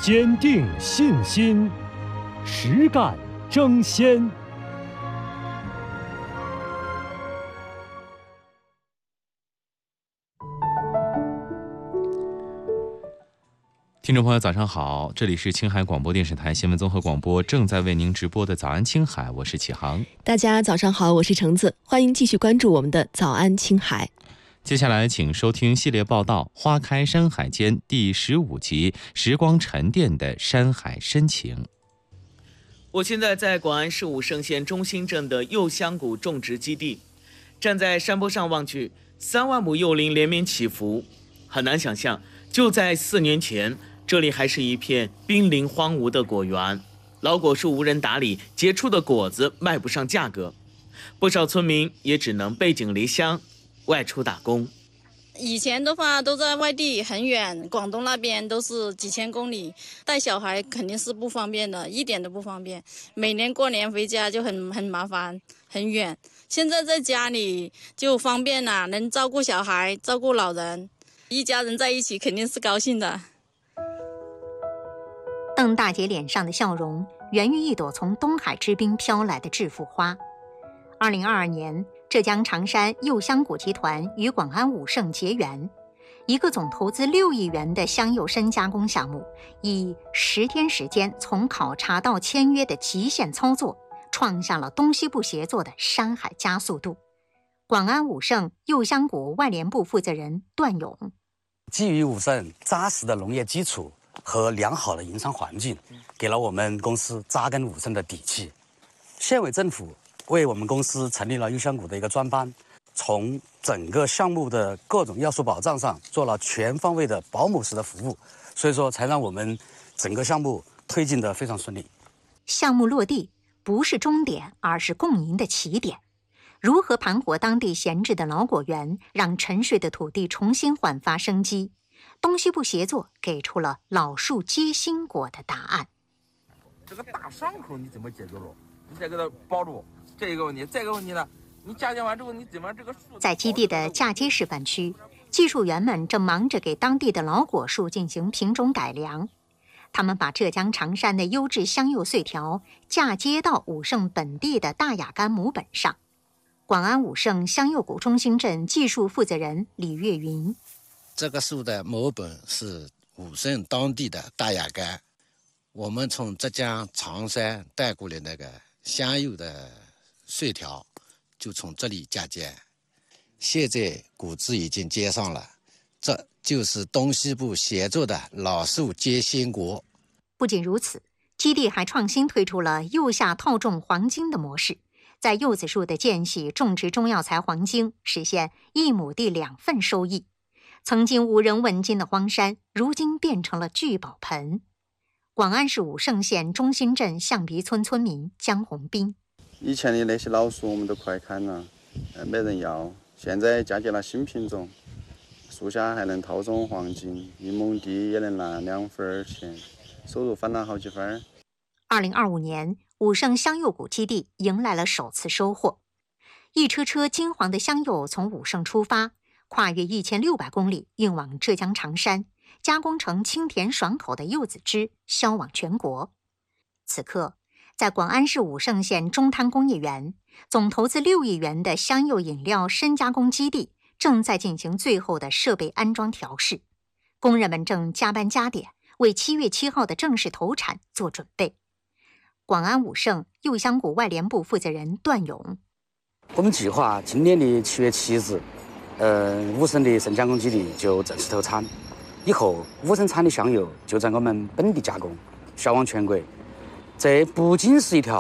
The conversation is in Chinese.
坚定信心，实干争先。 听众朋友早上好，这里是青海广播电视台新闻综合广播，正在为您直播的早安青海，我是启航。 大家早上好，我是橙子，欢迎继续关注我们的早安青海。 接下来请收听系列报道《花开山海间》第15集时光沉淀的山海深情。 我现在在广安市武胜县中心镇的柚香谷种植基地，站在山坡上望去，3万亩柚林连绵起伏，很难想象就在4年前，这里还是一片濒临荒芜的果园，老果树无人打理，结出的果子卖不上价格，不少村民也只能背井离乡外出打工。 以前的话都在外地很远，广东那边都是几千公里，带小孩肯定是不方便的，一点都不方便。每年过年回家就很麻烦，很远。现在在家里就方便了，能照顾小孩，照顾老人，一家人在一起肯定是高兴的。 邓大姐脸上的笑容源于一朵从东海之滨飘来的致富花。2022年，浙江常山柚香谷集团与广安武胜结缘，一个总投资6亿元的香柚深加工项目，以10天时间从考察到签约的极限操作，创下了东西部协作的山海加速度。广安武胜柚香谷外联部负责人段勇： 基于武胜扎实的农业基础和良好的营商环境，给了我们公司扎根武胜的底气。县委政府为我们公司成立了柚香谷的一个专班，从整个项目的各种要素保障上做了全方位的保姆式的服务，所以说才让我们整个项目推进得非常顺利。 项目落地不是终点，而是共赢的起点。如何盘活当地闲置的老果园，让沉睡的土地重新焕发生机？东西部协作给出了老树结新果的答案。 这个大伤口你怎么解决了？你再给它包住，这一个问题。再一个问题呢，你嫁接完之后，你怎么这个树？ 在基地的嫁接示范区，技术员们正忙着给当地的老果树进行品种改良。他们把浙江常山的优质香柚穗条嫁接到武胜本地的大雅柑母本上。广安武胜香柚谷中心镇技术负责人李月云： 这个树的母本是武胜当地的大雅柑，我们从浙江常山带过来那个香柚的穗条，就从这里嫁接。现在谷子已经接上了，这就是东西部协作的老树结新果。 不仅如此，基地还创新推出了柚下套种黄金的模式，在柚子树的间隙种植中药材黄金，实现1亩地2份收益。曾经无人问津的荒山，如今变成了聚宝盆。广安市武胜县中心镇象鼻村村民江红斌： 以前的那些老树我们都快砍了，没人要，现在嫁接了新品种，树下还能套种黄金，1亩地也能拿2分钱，收入翻了好几分。 2025年，武胜香柚谷基地迎来了首次收获，一车车金黄的香柚从武胜出发，跨越1600公里，运往浙江常山，加工成清甜爽口的柚子汁，销往全国。此刻，在广安市武胜县中滩工业园，总投资6亿元的香柚饮料深加工基地正在进行最后的设备安装调试，工人们正加班加点，为7月7号的正式投产做准备。广安武胜柚香谷外联部负责人段勇： 我们计划今年的7月7日，武胜的深加工基地就正式投产，以后武胜产的香柚就在我们本地加工，销往全国。这不仅是一条